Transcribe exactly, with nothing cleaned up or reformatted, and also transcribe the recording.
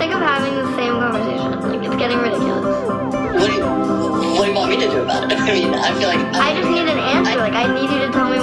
sick of having the same conversation. Like, it's getting ridiculous. What do you, what do you want me to do about it? I mean, I feel like... I, I just need an answer. I, like, I need you to tell me